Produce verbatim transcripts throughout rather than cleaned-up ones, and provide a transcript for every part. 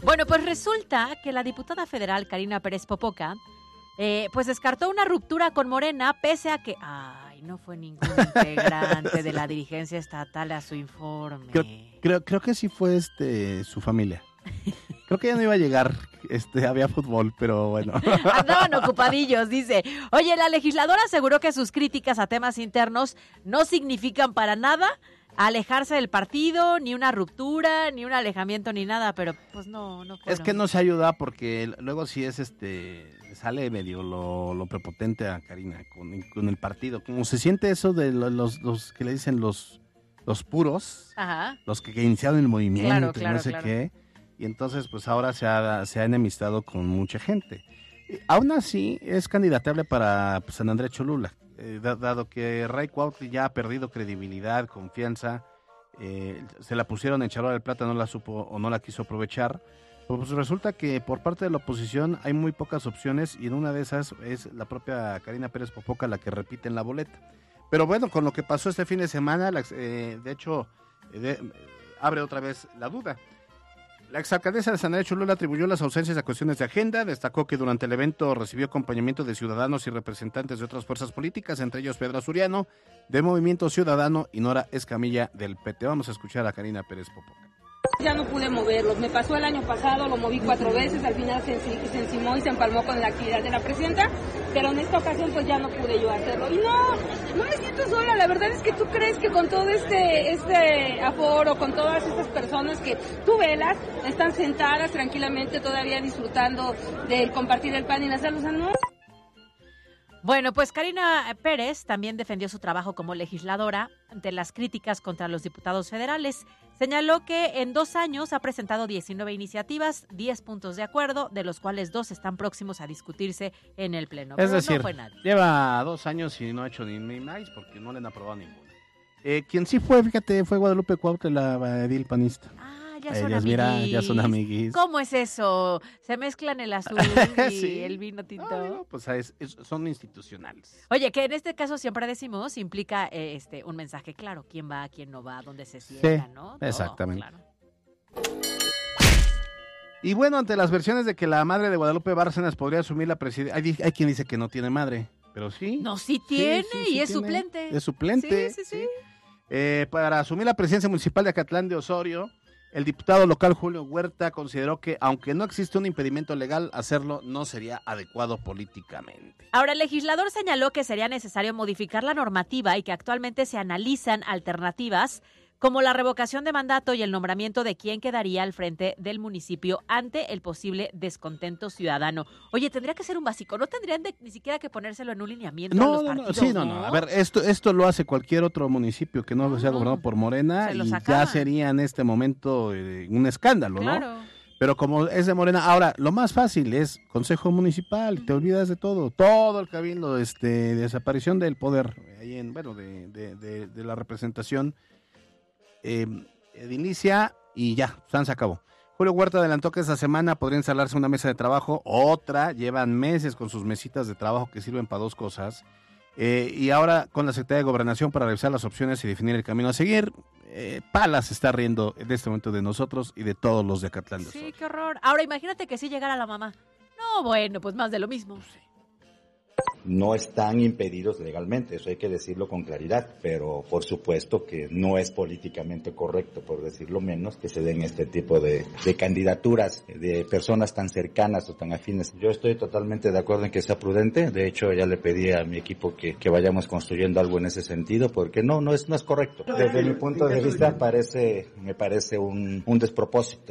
Bueno, pues resulta que la diputada federal Karina Pérez Popoca eh, pues descartó una ruptura con Morena pese a que ay, no fue ningún integrante de la dirigencia estatal a su informe. Creo, creo, creo que sí fue este su familia. Creo que ya no iba a llegar, este, había fútbol, pero bueno. Andaban ocupadillos, dice. Oye, la legisladora aseguró que sus críticas a temas internos no significan para nada alejarse del partido, ni una ruptura, ni un alejamiento, ni nada, pero pues no, no fueron. Es que no se ayuda porque luego sí es este, sale medio lo, lo prepotente a Karina con, con el partido. Como se siente eso de los, los, los que le dicen los, los puros, Ajá. los que, que iniciaron el movimiento, Claro, y claro, no sé claro. qué. Y entonces pues ahora se ha, se ha enemistado con mucha gente. Y aún así es candidatable para pues, San Andrés Cholula. Eh, dado que Ray Cuautli ya ha perdido credibilidad, confianza, eh, se la pusieron en charola de plata, no la supo o no la quiso aprovechar, pues resulta que por parte de la oposición hay muy pocas opciones y en una de esas es la propia Karina Pérez Popoca la que repite en la boleta. Pero bueno, con lo que pasó este fin de semana, la, eh, de hecho, eh, de, eh, abre otra vez la duda. La exalcaldesa de San Andrés Cholula atribuyó las ausencias a cuestiones de agenda, destacó que durante el evento recibió acompañamiento de ciudadanos y representantes de otras fuerzas políticas, entre ellos Pedro Azuriano, de Movimiento Ciudadano, y Nora Escamilla, del P T. Vamos a escuchar a Karina Pérez Popoca. Ya no pude moverlos, me pasó el año pasado, lo moví cuatro veces, al final se, se encimó y se empalmó con la actividad de la presidenta, pero en esta ocasión pues ya no pude yo hacerlo. Y no, no me siento sola, la verdad es que tú crees que con todo este, este aforo, con todas estas personas que tú velas, están sentadas tranquilamente todavía disfrutando del compartir el pan y la sal, o sea, no. Bueno, pues Karina Pérez también defendió su trabajo como legisladora ante las críticas contra los diputados federales. Señaló que en dos años ha presentado diecinueve iniciativas, diez puntos de acuerdo, de los cuales dos están próximos a discutirse en el Pleno. Es Pero decir, no fue nadie. Lleva dos años y no ha hecho ni ni más porque no le han aprobado ninguna. Eh, quien sí fue, fíjate, fue Guadalupe Cuautla, la edil panista. Ah, ya son Ellas, amiguis. mira, ya son amiguis. ¿Cómo es eso? ¿Se mezclan el azul y Sí. el vino tinto? No, no, pues es- es- son institucionales. Oye, que en este caso siempre decimos, implica eh, este un mensaje claro, quién va, quién no va, dónde se sienta, Sí, ¿no? Todo, exactamente. claro. Y bueno, ante las versiones de que la madre de Guadalupe Bárcenas podría asumir la presidencia, hay, di- hay quien dice que no tiene madre, pero sí. No, sí Sí, tiene sí, y sí es tiene. suplente. Es suplente. Sí, sí, sí. Eh, para asumir la presidencia municipal de Acatlán de Osorio, el diputado local Julio Huerta consideró que, aunque no existe un impedimento legal, hacerlo no sería adecuado políticamente. Ahora, el legislador señaló que sería necesario modificar la normativa y que actualmente se analizan alternativas como la revocación de mandato y el nombramiento de quien quedaría al frente del municipio ante el posible descontento ciudadano. Oye, tendría que ser un básico, no tendrían de, ni siquiera que ponérselo en un lineamiento a No, los no, no, partidos, sí, no, no. A ver, esto, esto lo hace cualquier otro municipio que no, No, sea no. gobernado por Morena Se y los ya acaban. sería en este momento eh, un escándalo, ¿no? Claro. Pero como es de Morena, ahora, lo más fácil es consejo municipal, te olvidas de todo, todo el cabildo, este, desaparición del poder, ahí en, bueno, de, de, de, de la representación, eh, edilicia y ya, San se acabó. Julio Huerta adelantó que esta semana podría instalarse una mesa de trabajo, otra, llevan meses con sus mesitas de trabajo que sirven para dos cosas, eh, y ahora con la Secretaría de Gobernación para revisar las opciones y definir el camino a seguir. Eh, Palas se está riendo en este momento de nosotros y de todos los de Acatlán de Sí, Osorio. qué horror. Ahora imagínate que si llegara la mamá. No, bueno, pues más de lo mismo. No están impedidos legalmente, eso hay que decirlo con claridad, pero por supuesto que no es políticamente correcto, por decirlo menos, que se den este tipo de, de candidaturas de personas tan cercanas o tan afines. Yo estoy totalmente de acuerdo en que sea prudente, de hecho ya le pedí a mi equipo que, que vayamos construyendo algo en ese sentido, porque no, no es, no es correcto. Desde mi punto de vista parece, me parece un, un despropósito.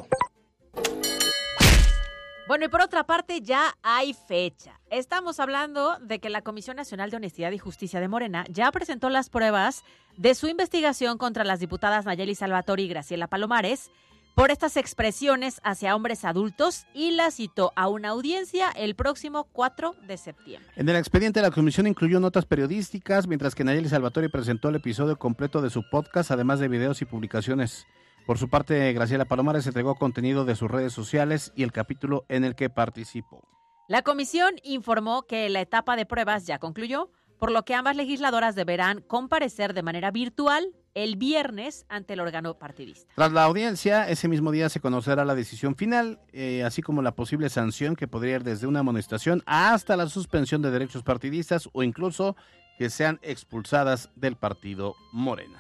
Bueno, y por otra parte, ya hay fecha. Estamos hablando de que la Comisión Nacional de Honestidad y Justicia de Morena ya presentó las pruebas de su investigación contra las diputadas Nayeli Salvatore y Graciela Palomares por estas expresiones hacia hombres adultos y la citó a una audiencia el próximo cuatro de septiembre. En el expediente, la comisión incluyó notas periodísticas, mientras que Nayeli Salvatore presentó el episodio completo de su podcast, además de videos y publicaciones. Por su parte, Graciela Palomares entregó contenido de sus redes sociales y el capítulo en el que participó. La comisión informó que la etapa de pruebas ya concluyó, por lo que ambas legisladoras deberán comparecer de manera virtual el viernes ante el órgano partidista. Tras la audiencia, ese mismo día se conocerá la decisión final, eh, así como la posible sanción que podría ir desde una amonestación hasta la suspensión de derechos partidistas o incluso que sean expulsadas del partido Morena.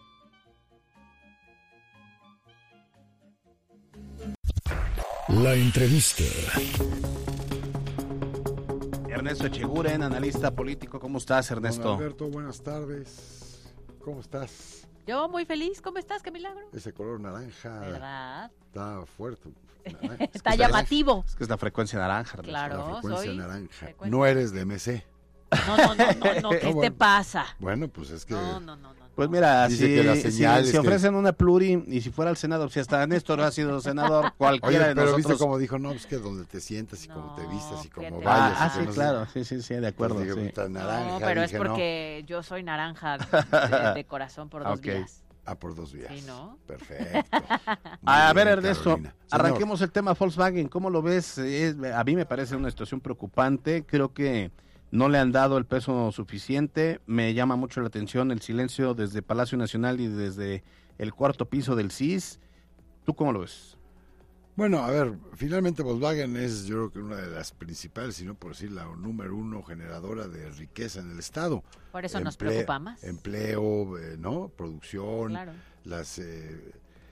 La entrevista. Ernesto Echeguren, analista político. ¿Cómo estás, Ernesto? Don Alberto, buenas tardes. ¿Cómo estás? Yo muy feliz. ¿Cómo estás? ¡Qué milagro! Ese color naranja ¿Verdad? está fuerte. Naranja. Está es llamativo. Es que es la frecuencia naranja, Ernesto. Claro. La frecuencia soy naranja. frecuencia. No eres de M C. No, no, no, no, no. ¿Qué No, te bueno. pasa? Bueno, pues es que... No, no, no, no. Pues mira, Dice si, que la si- señal si es que- ofrecen una pluri y si fuera el Senado, si hasta Néstor ha sido senador, Oye, cualquiera de pero nosotros... viste cómo dijo, no, pues que donde te sientas y cómo te No, vistas y ¿qué cómo te vayas. Ah, y ah, que sí, no sé- claro, sí, sí, sí, de acuerdo. Pues dije, sí. puta, naranja, No, pero es dije, no. porque yo soy naranja de, de corazón por dos Ok. vías. Ah, por dos vías. Sí, ¿no? Perfecto. Muy A bien, ver, Ernesto, Carolina. Señor. arranquemos el tema Volkswagen. ¿Cómo lo ves? Es- a mí me parece una situación preocupante. Creo que no le han dado el peso suficiente. Me llama mucho la atención el silencio desde Palacio Nacional y desde el cuarto piso del C I S. ¿Tú cómo lo ves? Bueno, a ver, finalmente Volkswagen es yo creo que una de las principales, si no por decir la número uno generadora de riqueza en el Estado. Por eso nos Emple- preocupa más. Empleo, eh, ¿no? Producción, Claro. las eh,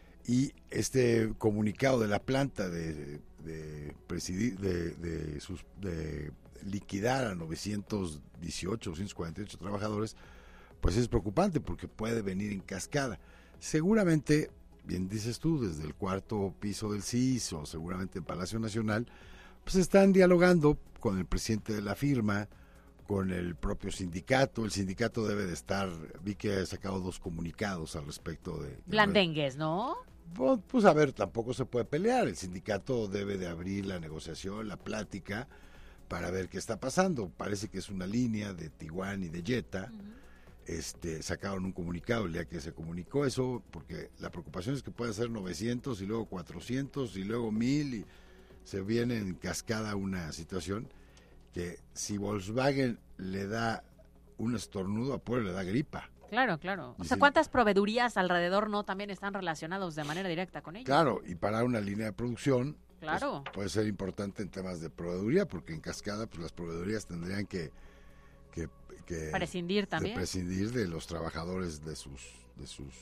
y este comunicado de la planta de de, presidir, de, de, sus, de liquidar a novecientos dieciocho, novecientos cuarenta y ocho trabajadores, pues es preocupante porque puede venir en cascada. Seguramente, bien dices tú, desde el cuarto piso del C I S o seguramente en Palacio Nacional, pues están dialogando con el presidente de la firma, con el propio sindicato. El sindicato debe de estar, vi que ha sacado dos comunicados al respecto de... de Blandengues, ¿no? pues, pues a ver, tampoco se puede pelear. El sindicato debe de abrir la negociación, la plática, para ver qué está pasando. Parece que es una línea de Tijuana y de Jetta. Ujú. Este, sacaron un comunicado el día que se comunicó eso, porque la preocupación es que puede ser novecientos y luego cuatrocientos y luego mil y se viene en cascada una situación que si Volkswagen le da un estornudo a Puebla le da gripa. Claro, claro. O Y sea, sí. ¿cuántas proveedurías alrededor no también están relacionados de manera directa con ellos? Claro, y para una línea de producción Claro. pues, puede ser importante en temas de proveeduría, porque en cascada pues las proveedurías tendrían que, que, que Prescindir de también. prescindir de los trabajadores de sus de sus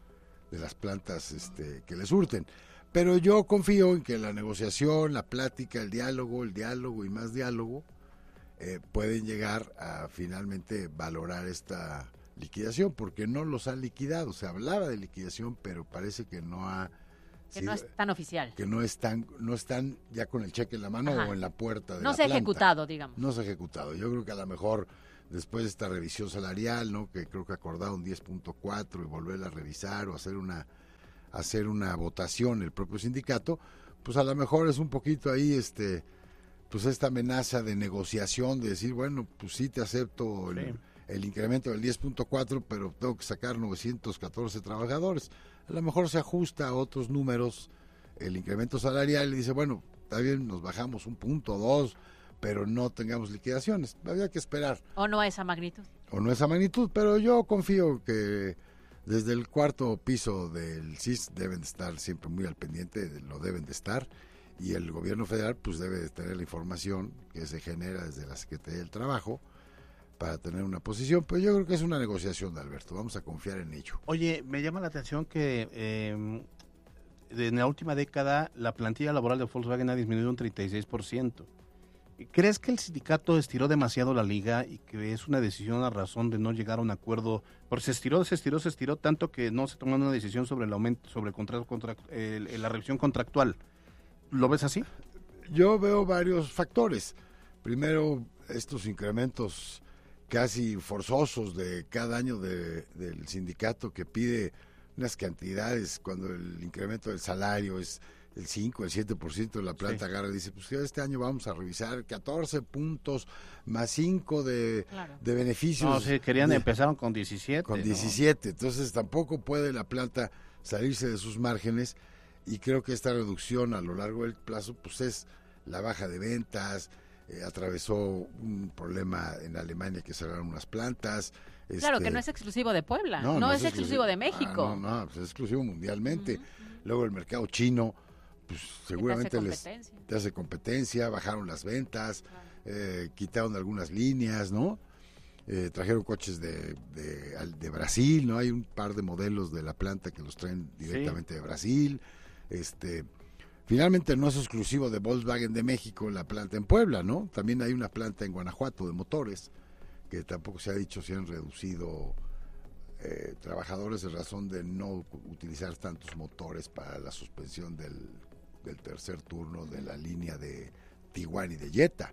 de las plantas este que les surten. Pero yo confío en que la negociación, la plática, el diálogo, el diálogo y más diálogo eh, pueden llegar a finalmente valorar esta liquidación, porque no los han liquidado. Se hablaba de liquidación, pero parece que no ha Que no sido- es tan oficial. que no están no están ya con el cheque en la mano Ajá. o en la puerta de No la se ha planta. ejecutado, digamos. No se ha ejecutado. Yo creo que a lo mejor después de esta revisión salarial, ¿no? Que creo que acordaron diez punto cuatro y volverla a revisar o hacer una hacer una votación el propio sindicato, pues a lo mejor es un poquito ahí este pues esta amenaza de negociación de decir, bueno, pues sí te acepto el, Sí. el incremento del diez punto cuatro, pero tengo que sacar novecientos catorce trabajadores. A lo mejor se ajusta a otros números el incremento salarial y dice, bueno, está bien, nos bajamos un punto, dos, pero no tengamos liquidaciones. Había que esperar, ¿O no a esa magnitud? o no esa magnitud, pero yo confío que desde el cuarto piso del C I S deben de estar siempre muy al pendiente, lo deben de estar, y el gobierno federal pues debe de tener la información que se genera desde la Secretaría del Trabajo para tener una posición, pero yo creo que es una negociación, de Alberto, vamos a confiar en ello. Oye, me llama la atención que eh, en la última década la plantilla laboral de Volkswagen ha disminuido un treinta y seis por ciento. ¿Crees que el sindicato estiró demasiado la liga y que es una decisión a razón de no llegar a un acuerdo? Porque se estiró, se estiró, se estiró tanto que no se tomó una decisión sobre el aumento, sobre el contrato, contra, el- la revisión contractual. ¿Lo ves así? Yo veo varios factores. Primero, estos incrementos casi forzosos de cada año de, del sindicato que pide unas cantidades cuando el incremento del salario es el cinco, el siete por ciento de la planta Sí. agarra y dice, pues este año vamos a revisar catorce puntos más cinco de, Claro. de beneficios. No, sí, querían, de- empezaron con diecisiete. con ¿no? diecisiete, entonces tampoco puede la planta salirse de sus márgenes y creo que esta reducción a lo largo del plazo pues es la baja de ventas, eh, atravesó un problema en Alemania que cerraron unas plantas, Claro, Este, que no es exclusivo de Puebla, no, no, no, no es exclusivo de México. Ah, no, no, pues es exclusivo mundialmente. Uh-huh. Luego el mercado chino, pues seguramente te les te hace competencia, bajaron las ventas, claro. eh, quitaron algunas líneas, ¿no? Eh, trajeron coches de, de, de Brasil, ¿no? Hay un par de modelos de la planta que los traen directamente sí. de Brasil. Este, finalmente no es exclusivo de Volkswagen de México la planta en Puebla, ¿no? También hay una planta en Guanajuato de motores, que tampoco se ha dicho si han reducido eh, trabajadores en razón de no utilizar tantos motores para la suspensión del, del tercer turno de la línea de Tiguan y de Jetta.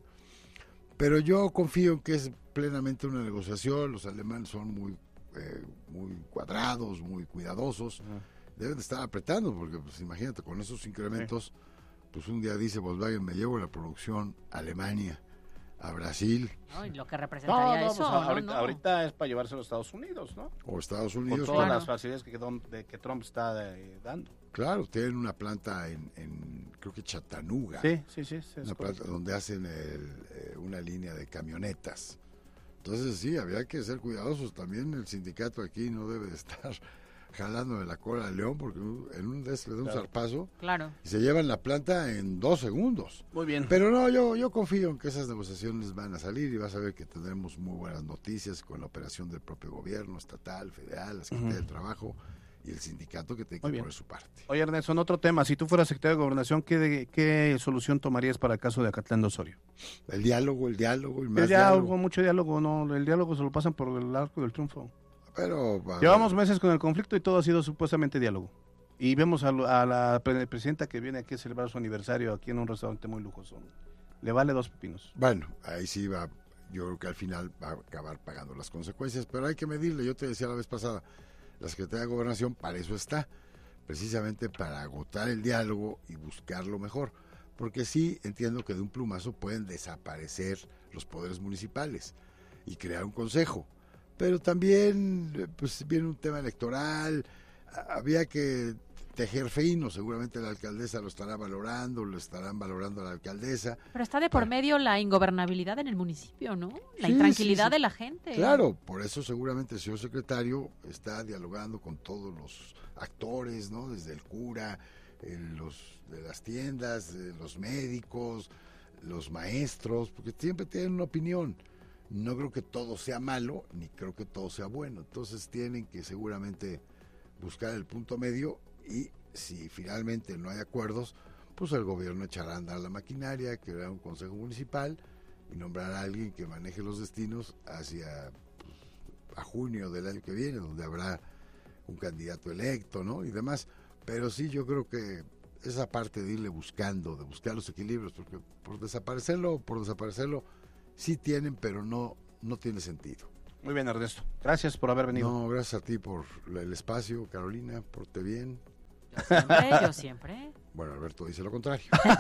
Pero yo confío en que es plenamente una negociación. Los alemanes son muy, eh, muy cuadrados, muy cuidadosos. Uh-huh. Deben de estar apretando, porque pues imagínate, con esos incrementos, sí. pues un día dice Volkswagen, me llevo la producción a Alemania, a Brasil. No, y lo que representaría no, no, eso. Pues, no, ahorita, no. ahorita es para llevárselo a Estados Unidos, ¿no? O Estados Unidos. Con todas claro. las facilidades que, de, que Trump está eh, dando. Claro, tienen una planta en, en creo que Chattanooga. Sí, sí, sí. sí una planta donde hacen el, eh, una línea de camionetas. Entonces sí, habría que ser cuidadosos. También el sindicato aquí no debe de estar jalando de la cola al león, porque en un des le da un claro. zarpazo claro. y se llevan la planta en dos segundos. Muy bien. Pero no, yo yo confío en que esas negociaciones van a salir y vas a ver que tendremos muy buenas noticias con la operación del propio gobierno estatal, federal, la Secretaría uh-huh. del Trabajo y el sindicato que tiene que poner su parte. Oye, Ernesto, en otro tema, si tú fueras secretario de Gobernación, ¿qué, qué solución tomarías para el caso de Acatlán de Osorio? El diálogo, el diálogo y más el diálogo. diálogo. Mucho diálogo, no, el diálogo se lo pasan por el arco del triunfo. Pero llevamos meses con el conflicto y todo ha sido supuestamente diálogo. Y vemos a, a la presidenta que viene aquí a celebrar su aniversario aquí en un restaurante muy lujoso. Le vale dos pepinos. Bueno, ahí sí va, yo creo que al final va a acabar pagando las consecuencias, pero hay que medirle. Yo te decía la vez pasada, la Secretaría de Gobernación para eso está, precisamente para agotar el diálogo y buscar lo mejor. Porque sí entiendo que de un plumazo pueden desaparecer los poderes municipales y crear un consejo. Pero también pues viene un tema electoral, había que tejer fino, seguramente la alcaldesa lo estará valorando, lo estarán valorando a la alcaldesa. Pero está de por para... medio la ingobernabilidad en el municipio, ¿no? La sí, intranquilidad sí, sí. de la gente. Claro, por eso seguramente el señor secretario está dialogando con todos los actores, ¿no? Desde el cura, el, los de las tiendas, los médicos, los maestros, porque siempre tienen una opinión. No creo que todo sea malo, ni creo que todo sea bueno. Entonces tienen que seguramente buscar el punto medio y si finalmente no hay acuerdos, pues el gobierno echará a andar la maquinaria, creará un consejo municipal y nombrará a alguien que maneje los destinos hacia pues, a junio del año que viene, donde habrá un candidato electo, ¿no? Y demás. Pero sí, yo creo que esa parte de irle buscando, de buscar los equilibrios, porque por desaparecerlo, por desaparecerlo, sí tienen, pero no, no tiene sentido. Muy bien, Ernesto. Gracias por haber venido. No, gracias a ti por el espacio, Carolina, porte bien. Yo siempre, yo siempre. Bueno, Alberto dice lo contrario.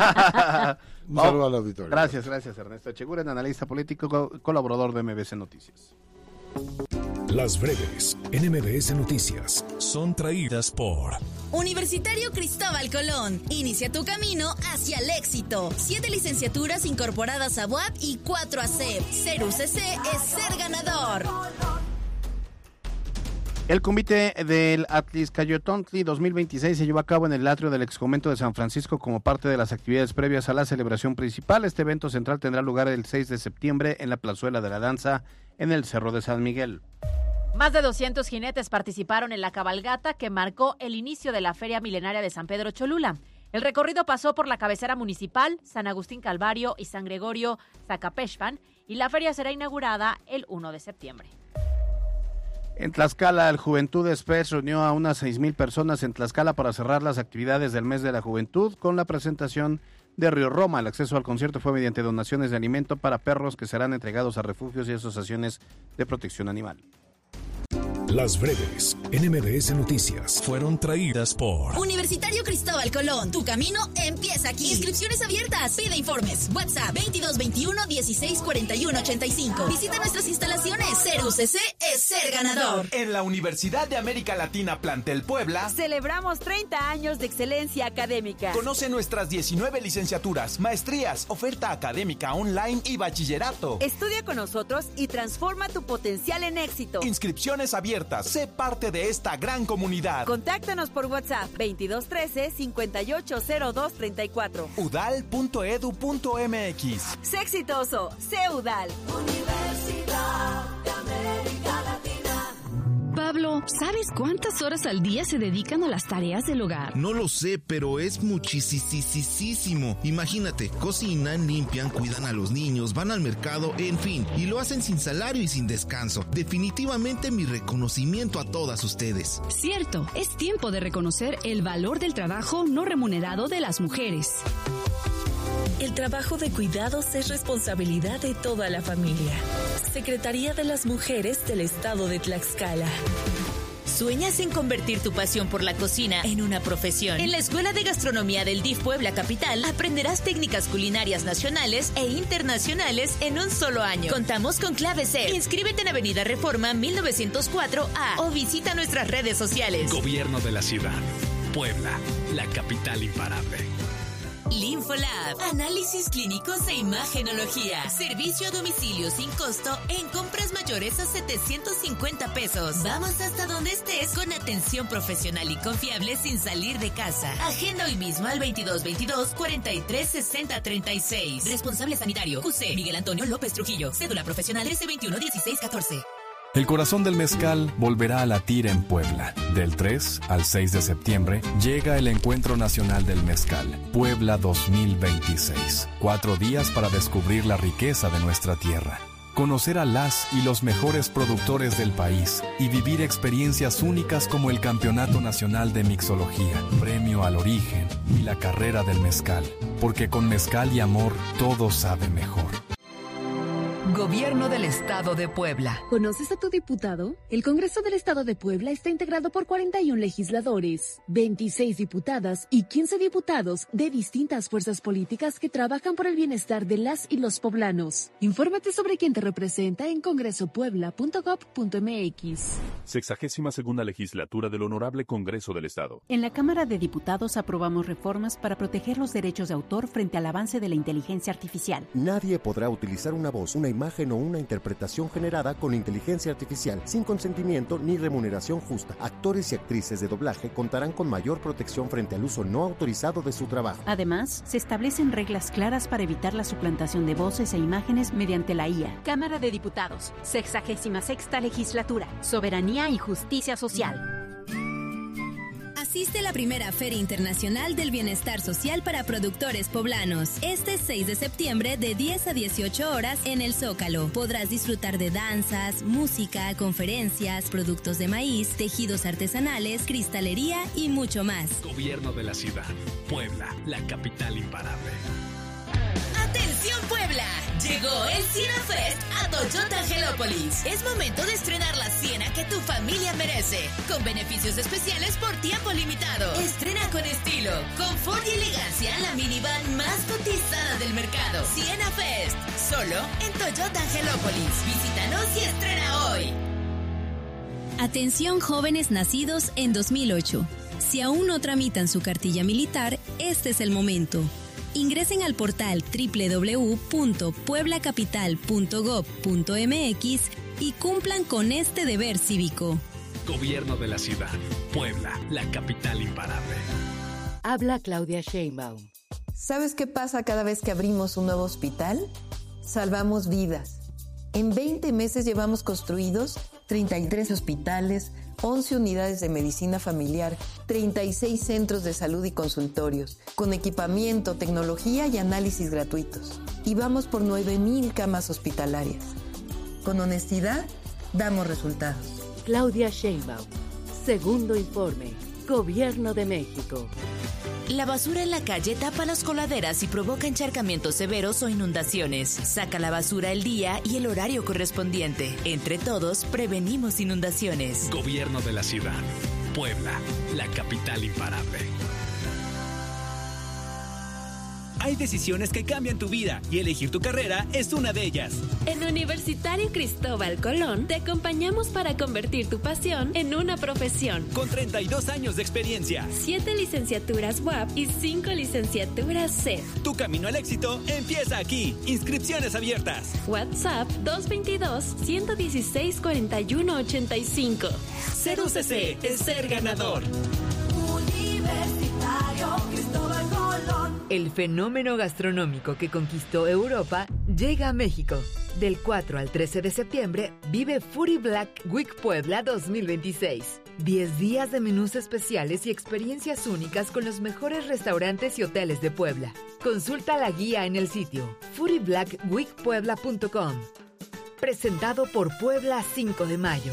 Un saludo al auditorio. Gracias, gracias, Ernesto Echeguren, analista político, co- colaborador de M B S Noticias. Las breves en M B S Noticias son traídas por Universitario Cristóbal Colón. Inicia tu camino hacia el éxito. Siete licenciaturas incorporadas a U A P y cuatro a C E P. Ser U C C es ser ganador. El comité del Atlixcayotontli dos mil veintiséis se llevó a cabo en el atrio del exconvento de San Francisco como parte de las actividades previas a la celebración principal. Este evento central tendrá lugar el seis de septiembre en la Plazuela de la Danza en el Cerro de San Miguel. Más de doscientos jinetes participaron en la cabalgata que marcó el inicio de la Feria Milenaria de San Pedro Cholula. El recorrido pasó por la cabecera municipal, San Agustín Calvario y San Gregorio Zacapexpan, y la feria será inaugurada el uno de septiembre. En Tlaxcala, el Juventud Express reunió a unas seis mil personas en Tlaxcala para cerrar las actividades del mes de la juventud con la presentación de Río Roma. El acceso al concierto fue mediante donaciones de alimento para perros que serán entregados a refugios y asociaciones de protección animal. Las breves en M B S Noticias fueron traídas por Universitario Cristóbal Colón. Tu camino empieza aquí. Inscripciones abiertas. Pide informes. WhatsApp veintidós veintiuno dieciséis cuarenta y uno ochenta y cinco. Visita nuestras instalaciones. Ser U C C es ser ganador. En la Universidad de América Latina Plantel Puebla celebramos treinta años de excelencia académica. Conoce nuestras diecinueve licenciaturas, maestrías, oferta académica online y bachillerato. Estudia con nosotros y transforma tu potencial en éxito. Inscripciones abiertas. Sé parte de esta gran comunidad. Contáctanos por WhatsApp veintidós trece cincuenta y ocho cero dos treinta y cuatro. u d a l punto e d u punto m x. Sé exitoso, sé U D A L. Universidad de América Latina. Pablo, ¿sabes cuántas horas al día se dedican a las tareas del hogar? No lo sé, pero es muchísimo. Imagínate, cocinan, limpian, cuidan a los niños, van al mercado, en fin, y lo hacen sin salario y sin descanso. Definitivamente mi reconocimiento a todas ustedes. Cierto, es tiempo de reconocer el valor del trabajo no remunerado de las mujeres. El trabajo de cuidados es responsabilidad de toda la familia. Secretaría de las Mujeres del Estado de Tlaxcala. ¿Sueñas en convertir tu pasión por la cocina en una profesión? En la Escuela de Gastronomía del D I F Puebla Capital aprenderás técnicas culinarias nacionales e internacionales en un solo año. Contamos con Clave C. Inscríbete en Avenida Reforma mil novecientos cuatro A o visita nuestras redes sociales. Gobierno de la Ciudad. Puebla, la capital imparable. Linfolab, análisis clínicos e imagenología. Servicio a domicilio sin costo en compras mayores a setecientos cincuenta pesos. Vamos hasta donde estés con atención profesional y confiable sin salir de casa. Agenda hoy mismo al veintidós veintidós cuarenta y tres sesenta treinta y seis. Responsable sanitario Q C Miguel Antonio López Trujillo. Cédula profesional trece veintiuno dieciséis catorce. El corazón del mezcal volverá a latir en Puebla. Del tres al seis de septiembre llega el Encuentro Nacional del Mezcal, Puebla dos mil veintiséis. Cuatro días para descubrir la riqueza de nuestra tierra, conocer a las y los mejores productores del país y vivir experiencias únicas como el Campeonato Nacional de Mixología, Premio al Origen y la Carrera del Mezcal. Porque con mezcal y amor todo sabe mejor. Gobierno del Estado de Puebla. ¿Conoces a tu diputado? El Congreso del Estado de Puebla está integrado por cuarenta y uno legisladores, veintiséis diputadas y quince diputados de distintas fuerzas políticas que trabajan por el bienestar de las y los poblanos. Infórmate sobre quién te representa en congreso puebla punto gob punto m x. Sexagésima segunda legislatura del Honorable Congreso del Estado. En la Cámara de Diputados aprobamos reformas para proteger los derechos de autor frente al avance de la inteligencia artificial. Nadie podrá utilizar una voz, una imagen o una interpretación generada con inteligencia artificial sin consentimiento ni remuneración justa. Actores y actrices de doblaje contarán con mayor protección frente al uso no autorizado de su trabajo. Además, se establecen reglas claras para evitar la suplantación de voces e imágenes mediante la I A. Cámara de Diputados, sexagésima sexta legislatura, soberanía y justicia social. Asiste a la primera Feria Internacional del Bienestar Social para Productores Poblanos. Este seis de septiembre de diez a dieciocho horas en el Zócalo. Podrás disfrutar de danzas, música, conferencias, productos de maíz, tejidos artesanales, cristalería y mucho más. Gobierno de la Ciudad. Puebla, la capital imparable. ¡Atención Puebla! Llegó el Siena Fest a Toyota Angelópolis. Es momento de estrenar la Siena que tu familia merece, con beneficios especiales por tiempo limitado. Estrena con estilo, confort y elegancia la minivan más cotizada del mercado. Siena Fest, solo en Toyota Angelópolis. Visítanos y estrena hoy. Atención jóvenes nacidos en dos mil ocho. Si aún no tramitan su cartilla militar, este es el momento. Ingresen al portal doble u doble u doble u punto puebla capital punto gob punto m x y cumplan con este deber cívico. Gobierno de la Ciudad. Puebla, la capital imparable. Habla Claudia Sheinbaum. ¿Sabes qué pasa cada vez que abrimos un nuevo hospital? Salvamos vidas. En veinte meses llevamos construidos treinta y tres hospitales, once unidades de medicina familiar, treinta y seis centros de salud y consultorios, con equipamiento, tecnología y análisis gratuitos. Y vamos por nueve mil camas hospitalarias. Con honestidad, damos resultados. Claudia Sheinbaum. Segundo informe. Gobierno de México. La basura en la calle tapa las coladeras y provoca encharcamientos severos o inundaciones. Saca la basura el día y el horario correspondiente. Entre todos, prevenimos inundaciones. Gobierno de la ciudad. Puebla, la capital imparable. Hay decisiones que cambian tu vida y elegir tu carrera es una de ellas. En Universitario Cristóbal Colón te acompañamos para convertir tu pasión en una profesión. Con treinta y dos años de experiencia. siete licenciaturas U A P y cinco licenciaturas C E F. Tu camino al éxito empieza aquí. Inscripciones abiertas. WhatsApp dos dos dos, uno uno seis, cuatro uno ocho cinco. Ser U C C es ser ganador. Universitario Cristóbal Colón. El fenómeno gastronómico que conquistó Europa llega a México. Del cuatro al trece de septiembre, vive Foodie Black Week Puebla dos mil veintiséis. diez días de menús especiales y experiencias únicas con los mejores restaurantes y hoteles de Puebla. Consulta la guía en el sitio foodie black week puebla punto com. Presentado por Puebla cinco de mayo.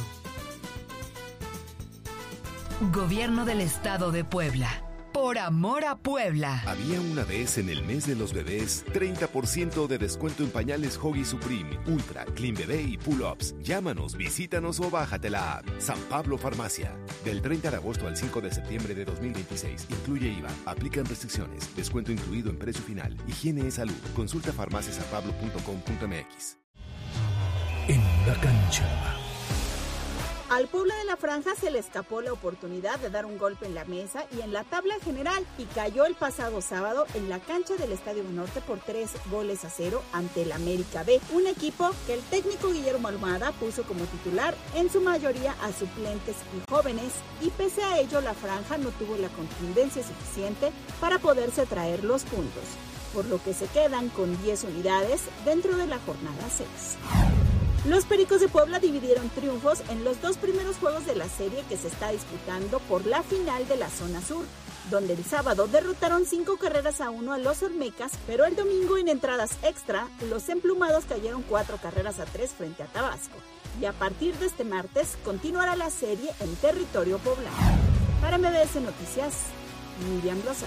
Gobierno del Estado de Puebla. Por amor a Puebla. Había una vez en el mes de los bebés treinta por ciento de descuento en pañales Huggies Supreme, Ultra, Clean Bebé y Pull-Ups. Llámanos, visítanos o bájate la app. San Pablo Farmacia. Del treinta de agosto al cinco de septiembre de dos mil veintiséis. Incluye I V A. Aplican restricciones. Descuento incluido en precio final. Higiene y salud. Consulta farmacia san pablo punto com punto m x. En la cancha. Al Puebla de la Franja se le escapó la oportunidad de dar un golpe en la mesa y en la tabla general y cayó el pasado sábado en la cancha del Estadio Norte por tres goles a cero ante el América B, un equipo que el técnico Guillermo Almada puso como titular, en su mayoría a suplentes y jóvenes, y pese a ello la Franja no tuvo la contundencia suficiente para poderse traer los puntos, por lo que se quedan con diez unidades dentro de la jornada seis. Los Pericos de Puebla dividieron triunfos en los dos primeros juegos de la serie que se está disputando por la final de la zona sur, donde el sábado derrotaron cinco carreras a uno a los Olmecas, pero el domingo en entradas extra, los emplumados cayeron cuatro carreras a tres frente a Tabasco. Y a partir de este martes continuará la serie en territorio poblano. Para M B S Noticias, Miriam Lozano.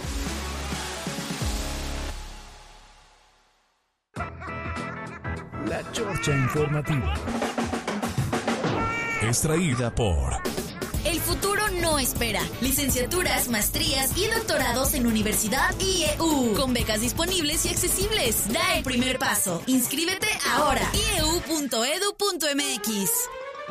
La Chorcha Informativa. Extraída por... El futuro no espera. Licenciaturas, maestrías y doctorados en Universidad I E U. Con becas disponibles y accesibles. Da el primer paso. Inscríbete ahora. i e u punto e d u punto m x.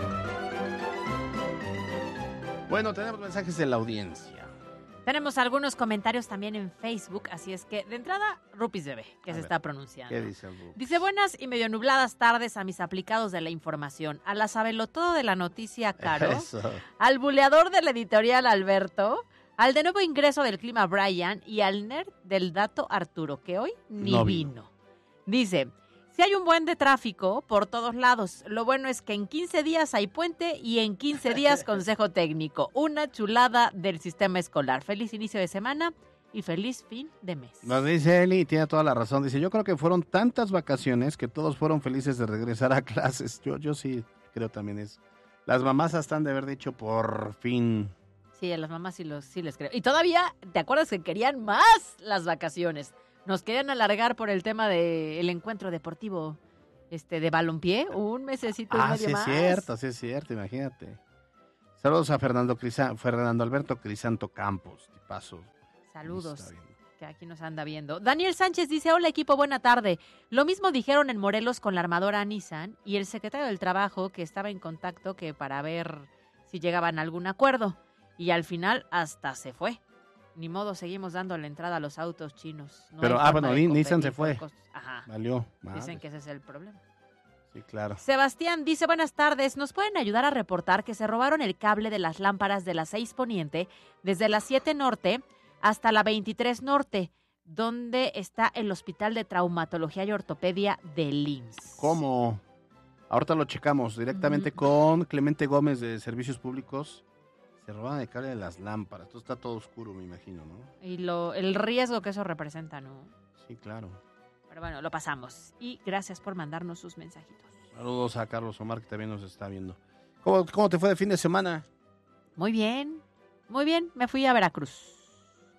Bueno, tenemos mensajes de la audiencia. Tenemos algunos comentarios también en Facebook, así es que de entrada, Rupis Bebé, que A se ver, está pronunciando. ¿Qué dice el Rupis? Dice, buenas y medio nubladas tardes a mis aplicados de la información, a la sabelotodo de la noticia Caro, Eso. al buleador del editorial Alberto, al de nuevo ingreso del clima Brian y al nerd del dato Arturo, que hoy ni no vino. vino. Dice... Si hay un buen de tráfico por todos lados, lo bueno es que en quince días hay puente y en quince días consejo técnico. Una chulada del sistema escolar. Feliz inicio de semana y feliz fin de mes. Nos dice Eli y tiene toda la razón. Dice, yo creo que fueron tantas vacaciones que todos fueron felices de regresar a clases. Yo, yo sí creo también eso. Las mamás hasta han de haber dicho por fin. Sí, a las mamás sí, los, sí les creo. Y todavía, ¿te acuerdas que querían más las vacaciones? Nos querían alargar por el tema del encuentro deportivo este de balompié, un mesecito y ah, medio sí más. Ah, sí es cierto, sí es cierto, imagínate. Saludos a Fernando Crisa, Fernando Alberto Crisanto Campos, tipazo. Saludos, que aquí nos anda viendo. Daniel Sánchez dice, hola equipo, buena tarde. Lo mismo dijeron en Morelos con la armadora Nissan y el secretario del Trabajo que estaba en contacto que para ver si llegaban a algún acuerdo. Y al final hasta se fue. Ni modo, seguimos dando la entrada a los autos chinos. No Pero, ah, bueno, Nissan se fue. Ajá. Valió. Madre. Dicen que ese es el problema. Sí, claro. Sebastián dice, buenas tardes, ¿nos pueden ayudar a reportar que se robaron el cable de las lámparas de la seis Poniente desde la siete Norte hasta la veintitrés Norte, donde está el Hospital de Traumatología y Ortopedia del I M S S? ¿Cómo? Ahorita lo checamos directamente uh-huh. con Clemente Gómez de Servicios Públicos. Se roban el cable de las lámparas. Esto está todo oscuro, me imagino, ¿no? Y lo, el riesgo que eso representa, ¿no? Sí, claro. Pero bueno, lo pasamos. Y gracias por mandarnos sus mensajitos. Saludos a Carlos Omar, que también nos está viendo. ¿Cómo, cómo te fue de fin de semana? Muy bien, muy bien. Me fui a Veracruz. ¿Qué tal?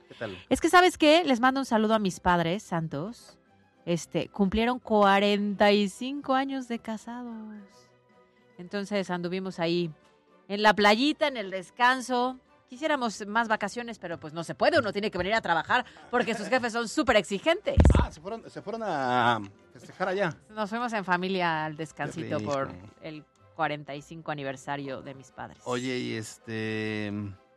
¿Qué tal? Es que, ¿sabes qué? Les mando un saludo a mis padres santos. Este, cumplieron cuarenta y cinco años de casados. Entonces anduvimos ahí en la playita, en el descanso. Quisiéramos más vacaciones, pero pues no se puede. Uno tiene que venir a trabajar porque sus jefes son súper exigentes. Ah, se fueron, se fueron a festejar allá. Nos fuimos en familia al descansito Qué por rico. el cuarenta y cinco aniversario de mis padres. Oye, y este...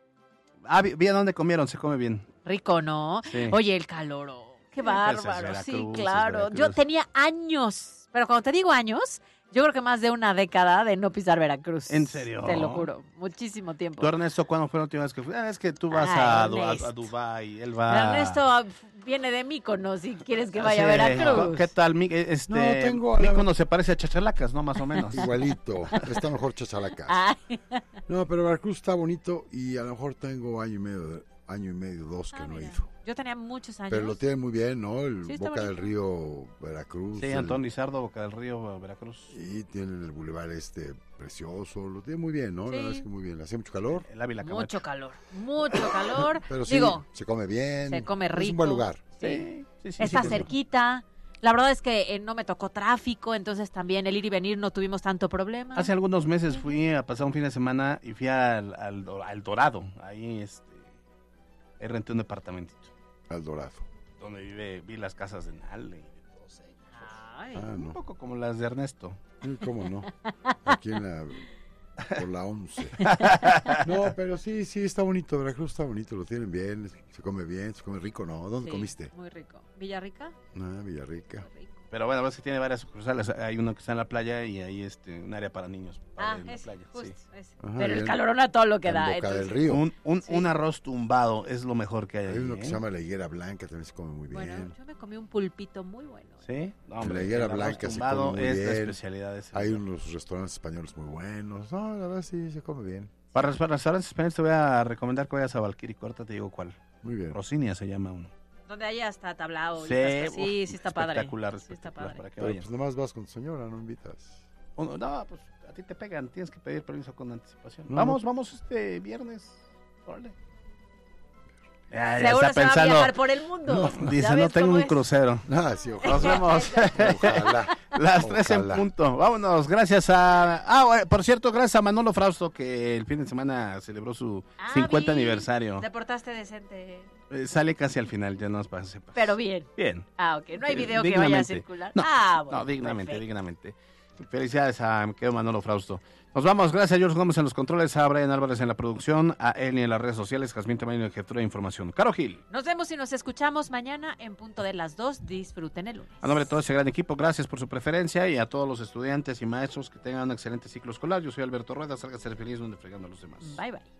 Ah, vi, vi a dónde comieron, se come bien. Rico, ¿no? Sí. Oye, el calor, oh, qué Sí, bárbaro. pues, es Veracruz, Sí, es claro. Veracruz. Yo tenía años, pero cuando te digo años, yo creo que más de una década de no pisar Veracruz. ¿En serio? Te lo juro, muchísimo tiempo. ¿Tú, Ernesto, cuándo fue la última vez que fuiste? Ah, es que tú vas Ay, a, Du- a, Ernesto. a Dubái, él va... Ernesto ah, viene de Míconos, si quieres que vaya Sí. a Veracruz. ¿Qué tal? Mi- Este, No, tengo a la- Míconos se parece a Chachalacas, ¿no? Más o menos. Igualito, está mejor Chachalacas. Ay. No, pero Veracruz está bonito y a lo mejor tengo año y medio, año y medio, dos que Ah, no he mira. ido. Yo tenía muchos años. Pero lo tienen muy bien, ¿no? El Sí, está Boca del bonito. Río, Veracruz. Sí, el- Antón Lizardo, Boca del Río, Veracruz. Y tienen el bulevar este precioso, lo tienen muy bien, ¿no? Sí. La verdad es que muy bien. ¿Hacía mucho calor? El Ávila Camacho. Mucho calor, mucho calor. Pero sí, Digo, se come bien. se come rico. Es un buen lugar. Sí. Sí, sí, Está sí, cerquita. La verdad es que eh, no me tocó tráfico, entonces también el ir y venir no tuvimos tanto problema. Hace algunos meses fui a pasar un fin de semana y fui al, al, al Dorado. Ahí, este, ahí renté un departamentito. Al Dorado. Donde vive, vi las casas de Nale y de todos ellos. Ay. Ah, Un no. poco como las de Ernesto. Sí, ¿cómo no? Aquí en la... por la once. No, pero sí, sí, está bonito. Veracruz está bonito, lo tienen bien, se come bien, se come rico, ¿no? ¿Dónde Sí, comiste? Muy rico. ¿Villarrica? Ah, Villarrica. Pero bueno, ves que tiene varias sucursales. Hay uno que está en la playa y hay este, un área para niños. Ah, en la ese, playa, justo, sí. ese. Ajá, Pero el bien. calorón a todo lo que En da. Boca entonces- del Río. Un, un, Sí. un arroz tumbado es lo mejor que hay Hay ahí. uno que ¿eh? se llama la higuera blanca, también se come muy bien. Bueno, yo me comí un pulpito muy bueno. ¿Sí? No, la hombre, higuera el arroz blanca se tumbado come muy es bien. la especialidad de ese Hay lugar. unos restaurantes españoles muy buenos. No, la verdad sí, se come bien. Para, para restaurantes españoles te voy a recomendar que vayas a Valkyrie. Ahorita te digo cuál. Muy bien. Rosinia se llama uno. Donde haya hasta tablao. y Sí, estas- sí, uf, sí está padre. espectacular, Sí está espectacular, padre. para que Pero vayan. pues nomás vas con tu señora, no invitas. Uno- no, pues a ti te pegan, tienes que pedir permiso con anticipación. No, vamos, no. vamos este viernes. Órale. Ya, ya Seguro está se va a pensando. viajar por el mundo. No, ¿Ya dice, no ves tengo cómo un es? crucero. Ah, sí, ojalá. Nos vemos. Ojalá. Las tres en Ojalá. punto. Vámonos. Gracias a. Ah, bueno, por cierto, gracias a Manolo Frausto, que el fin de semana celebró su Ah, cincuenta vi. aniversario. Te portaste decente. Eh, sale casi al final, ya nos para sepas. Pero bien. Bien. Ah, ok. No hay Eh, video que vaya a dignamente. circular. No, ah, bueno. no, dignamente, perfecto. dignamente. Felicidades a mi querido Manolo Frausto. Nos vamos, gracias a George Gómez en los controles, a Brian Álvarez en la producción, a Eli en las redes sociales, Jazmín Tamaño en jefatura de información. Caro Gil. Nos vemos y nos escuchamos mañana en punto de las dos. Disfruten el lunes. A nombre de todo ese gran equipo, gracias por su preferencia y a todos los estudiantes y maestros que tengan un excelente ciclo escolar. Yo soy Alberto Rueda, salga a ser feliz donde fregando a los demás. Bye, bye.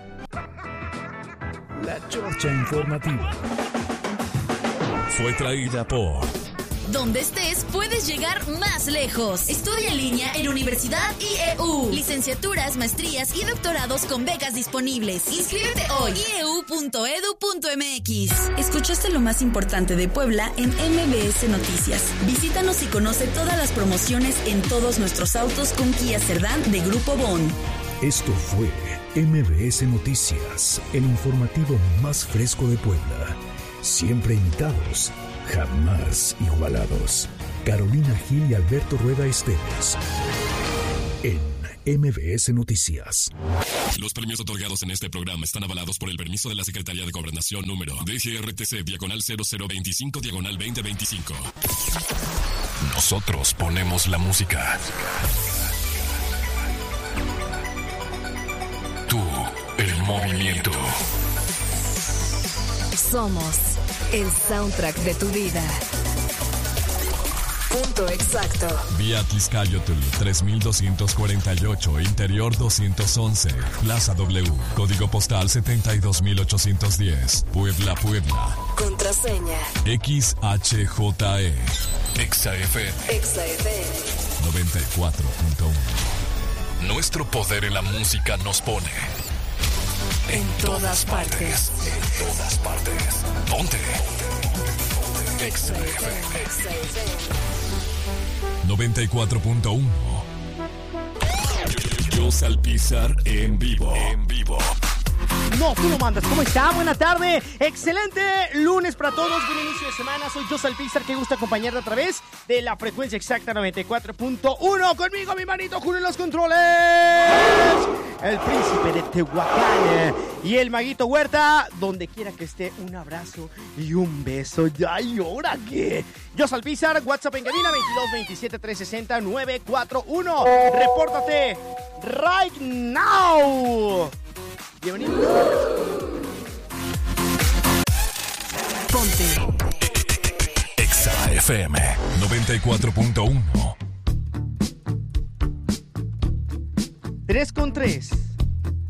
La Chorcha Informativa fue traída por... Donde estés, puedes llegar más lejos. Estudia en línea en Universidad I E U. Licenciaturas, maestrías y doctorados con becas disponibles. Inscríbete hoy. i e u punto e d u punto m x. Escuchaste lo más importante de Puebla en M B S Noticias. Visítanos y conoce todas las promociones en todos nuestros autos con Kia Cerdán de Grupo Bon. Esto fue M B S Noticias, el informativo más fresco de Puebla. Siempre imitados, jamás igualados. Carolina Gil y Alberto Rueda Esteves. En M B S Noticias. Los premios otorgados en este programa están avalados por el permiso de la Secretaría de Gobernación número D G R T C diagonal cero cero veinticinco diagonal veinte veinticinco. Nosotros ponemos la música. Tú, el movimiento. Somos el soundtrack de tu vida. Punto exacto. Vía Tizcayotl tres mil doscientos cuarenta y ocho, Interior doscientos once, Plaza W, Código Postal setenta y dos mil ochocientos diez, Puebla, Puebla. Contraseña. X H J E. Exa F M Exa F M. noventa y cuatro punto uno. Nuestro poder en la música nos pone En todas partes. En todas partes. Ponte. Exa F M. Exa F M. noventa y cuatro punto uno. Yo Salpizar en vivo. En vivo. No, tú lo mandas. ¿Cómo está? Buena tarde. Excelente lunes para todos. Buen inicio de semana. Soy Yo Salpizar, que gusta acompañarte a través de la frecuencia exacta noventa y cuatro punto uno. Conmigo, mi manito Julio en los controles. El príncipe de Tehuacán y el maguito Huerta. Donde quiera que esté, un abrazo y un beso. Ya, ¿y ahora qué? Yo Salpizar, WhatsApp en cabina veintidós veintisiete trescientos sesenta nueve cuatro uno. Repórtate right now. Bienvenido. Ponte Exa F M noventa y cuatro punto uno. tres con tres.